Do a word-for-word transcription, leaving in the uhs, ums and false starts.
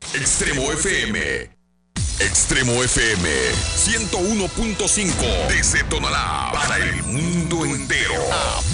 Extremo F M. Extremo F M ciento uno punto cinco. Desde Tonalá para el mundo entero.